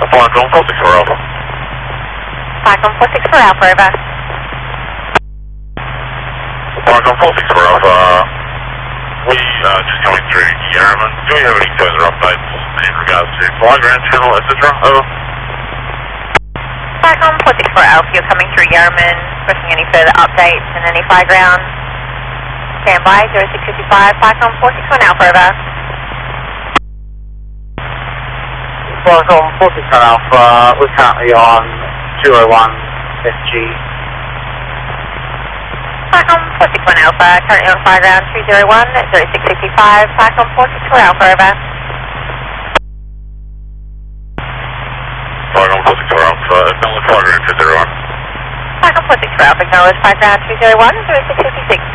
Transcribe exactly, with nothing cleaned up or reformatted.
Falcon four six four Alpha. Falcon four six four Alpha, over. Falcon four six four Alpha. We uh, just coming through Yarraman. Do we have any further updates in regards to fly ground channel, et cetera? Over. Falcon four six four Alpha, you're coming through Yarraman. Requesting any further updates and any fly ground. Stand by, zero six five five, Falcon four six one Alpha, over. Falcon four six one Alpha, we're currently on two oh one S G. Falcon four six one Alpha, currently on fly ground two oh one, zero six six five, Falcon four six four Alpha, over. Falcon four six four Alpha, acknowledge fly ground two oh one. Falcon four six four Alpha, acknowledge fly ground two oh one, zero six six six.